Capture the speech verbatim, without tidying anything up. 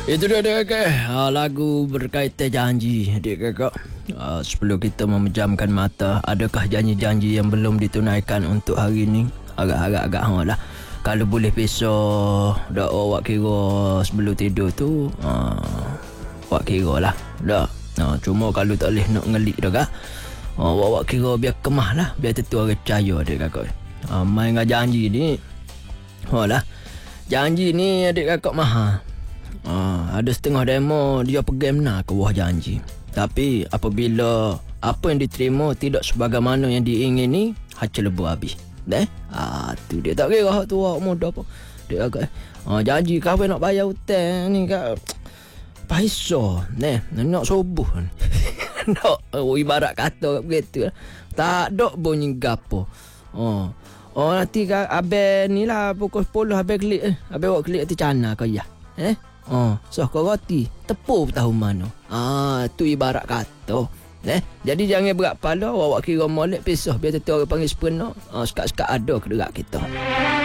Itu dia adik kakak. Uh, lagu berkaitan janji adik kakak. Uh, sebelum kita memejamkan mata, adakah janji-janji yang belum ditunaikan untuk hari ni? Agak-agak-agak ha lah. Kalau boleh besok dah awak kira sebelum tidur tu, uh, awak kira lah. Dah. Uh, cuma kalau tak boleh nak ngelik dah kak. Uh, awak kira biar kemah lah, biar tentu orang percaya adik kakak. Uh, main dengan janji ni. Ha lah. Janji ni adik kakak mahal. Ha, ada setengah demo dia pegang benar ke wah janji. Tapi apabila apa yang diterima tidak sebagaimana yang diingini, hancur lebu habis. Deh? Ah tu dia tak kira hak tu awak muda apa. Dia agak ha, janji kahwin nak bayar hutang ni kak. Paisa. Neh, nak subuh ni. Nak oh, ibarat kata begitu. Tak ada bunyi gapo. Oh. Oh nanti kak abang ni lah pukul sepuluh abang klik eh. Abang awak klik hati cana kau ya. Eh? Oh, so kau roti tepuk tahu mana. Ah, tu ibarat kata. Eh, jadi jangan berat kepala awak kira molek pisah biar tentu orang panggil sepenuh. Ah, sekat-sekat ada ke dekat kita.